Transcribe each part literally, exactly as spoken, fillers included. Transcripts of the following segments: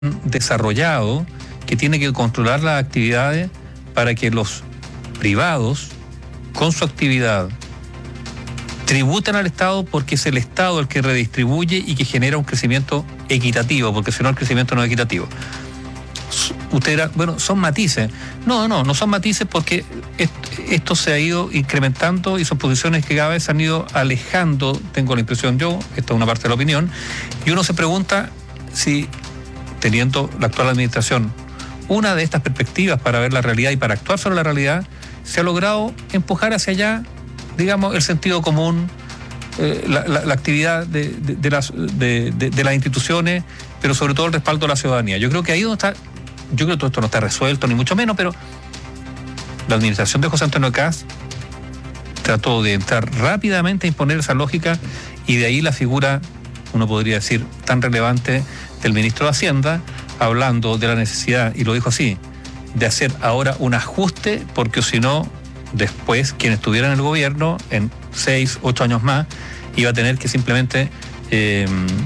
desarrollado que tiene que controlar las actividades para que los privados, con su actividad, tributen al Estado, porque es el Estado el que redistribuye y que genera un crecimiento equitativo, porque si no el crecimiento no es equitativo. Usted dirá, bueno, son matices. No, no, no son matices, porque esto se ha ido incrementando y son posiciones que cada vez se han ido alejando, tengo la impresión yo, esto es una parte de la opinión, y uno se pregunta si, teniendo la actual administración una de estas perspectivas para ver la realidad y para actuar sobre la realidad, se ha logrado empujar hacia allá, digamos, el sentido común, eh, la, la, la actividad de, de, de, las, de, de, de las instituciones, pero sobre todo el respaldo de la ciudadanía. Yo creo que ahí donde está, yo creo que todo esto no está resuelto, ni mucho menos, pero la administración de José Antonio Kast trató de entrar rápidamente a imponer esa lógica, y de ahí la figura, uno podría decir, tan relevante del ministro de Hacienda, hablando de la necesidad, y lo dijo así, de hacer ahora un ajuste, porque si no, después quien estuviera en el gobierno en seis, ocho años más, iba a tener que simplemente, eh,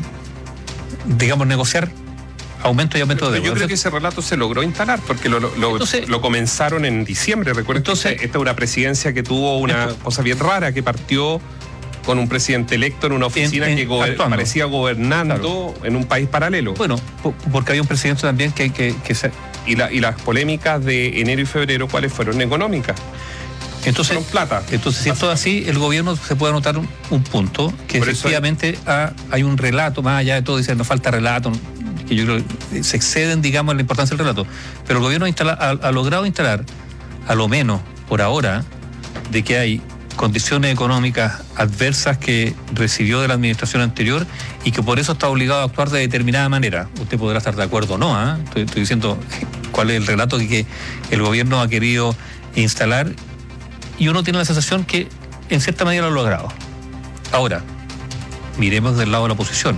digamos, negociar aumento y aumento de deuda. Yo creo que ese relato se logró instalar, porque lo, lo, entonces, lo comenzaron en diciembre. Recuerden, entonces, esta es una presidencia que tuvo una esto, cosa bien rara, que partió con un presidente electo en una oficina en, en, que gober, parecía gobernando, claro, en un país paralelo. Bueno, porque había un presidente también que... que, que se... y, la, y las polémicas de enero y febrero, ¿cuáles fueron? Económicas. Entonces, fueron plata. Entonces, si esto es así, el gobierno se puede anotar un, un punto, que por efectivamente hay... hay un relato, más allá de todo, dicen, nos falta relato, que yo creo que se exceden, digamos, en la importancia del relato. Pero el gobierno instala, ha, ha logrado instalar, a lo menos por ahora, de que hay condiciones económicas adversas que recibió de la administración anterior y que por eso está obligado a actuar de determinada manera. Usted podrá estar de acuerdo o no, ¿eh? estoy, estoy diciendo cuál es el relato que, que el gobierno ha querido instalar, y uno tiene la sensación que en cierta manera lo ha logrado. Ahora, miremos del lado de la oposición.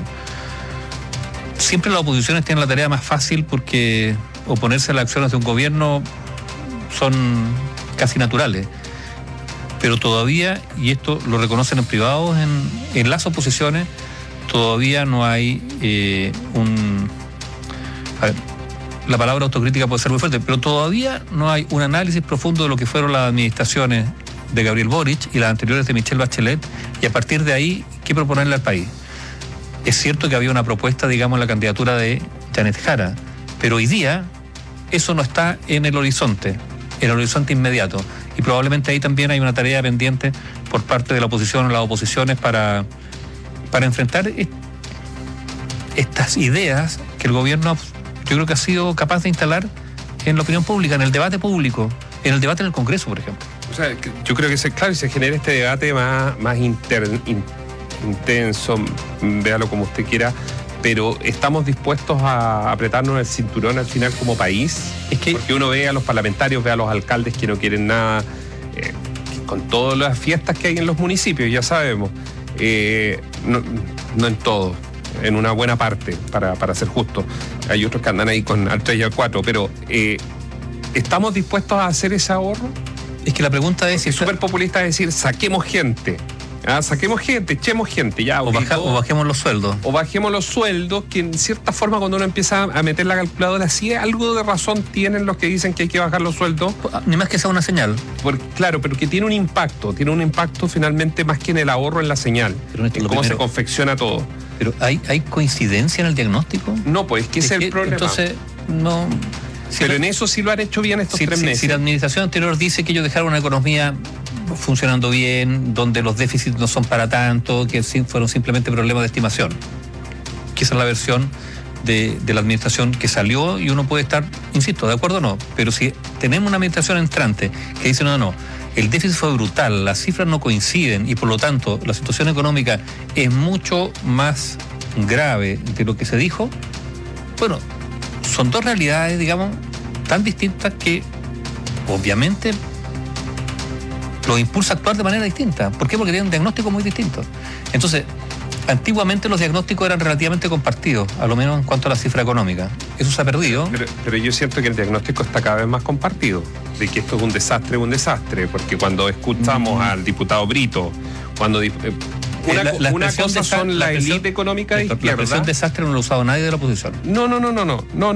Siempre las oposiciones tienen la tarea más fácil, porque oponerse a las acciones de un gobierno son casi naturales. Pero todavía, y esto lo reconocen en privados, en, en las oposiciones, todavía no hay eh, un... A ver, la palabra autocrítica puede ser muy fuerte, pero todavía no hay un análisis profundo de lo que fueron las administraciones de Gabriel Boric y las anteriores de Michelle Bachelet, y a partir de ahí, ¿qué proponerle al país? Es cierto que había una propuesta, digamos, en la candidatura de Janet Jara, pero hoy día eso no está en el horizonte, en el horizonte inmediato. Y probablemente ahí también hay una tarea pendiente por parte de la oposición o las oposiciones para, para enfrentar est- estas ideas que el gobierno, yo creo que ha sido capaz de instalar en la opinión pública, en el debate público, en el debate en el Congreso, por ejemplo. O sea, yo creo que se, claro, se genera este debate más, más inter, in, intenso, véalo como usted quiera, pero estamos dispuestos a apretarnos el cinturón al final como país. Es que, porque uno ve a los parlamentarios, ve a los alcaldes que no quieren nada, eh, con todas las fiestas que hay en los municipios, ya sabemos, eh, no, no en todo, en una buena parte, para, para ser justo. Hay otros que andan ahí con al tres y al cuatro, pero eh, ¿estamos dispuestos a hacer ese ahorro? Es que la pregunta es... Es súper populista decir, saquemos gente. Ah, saquemos gente, echemos gente, ya. O, baja, o bajemos los sueldos. O bajemos los sueldos, que en cierta forma cuando uno empieza a meter la calculadora, sí algo de razón tienen los que dicen que hay que bajar los sueldos. Ni más que sea una señal. Porque, claro, pero que tiene un impacto, tiene un impacto finalmente más que en el ahorro, en la señal, pero en cómo primero, se confecciona todo. Pero ¿hay, ¿hay coincidencia en el diagnóstico? No, pues, que ese es el problema. Entonces, no... Si pero la, en eso sí lo han hecho bien estos si, tres si, meses. Si la administración anterior dice que ellos dejaron una economía funcionando bien, donde los déficits no son para tanto, que fueron simplemente problemas de estimación, que esa es la versión de, de la administración que salió, y uno puede estar, insisto, de acuerdo o no, pero si tenemos una administración entrante que dice no, no, el déficit fue brutal, las cifras no coinciden y por lo tanto la situación económica es mucho más grave de lo que se dijo, bueno, son dos realidades, digamos, tan distintas que obviamente los impulsa a actuar de manera distinta. ¿Por qué? Porque tienen un diagnóstico muy distinto. Entonces, antiguamente los diagnósticos eran relativamente compartidos, a lo menos en cuanto a la cifra económica. Eso se ha perdido. Pero, pero yo siento que el diagnóstico está cada vez más compartido, de que esto es un desastre, un desastre, porque cuando escuchamos mm. al diputado Brito, cuando eh, una, la, la una cosa son la élite económica de izquierda. La expresión desastre no lo ha usado nadie de la oposición. No, no, no, no, no. no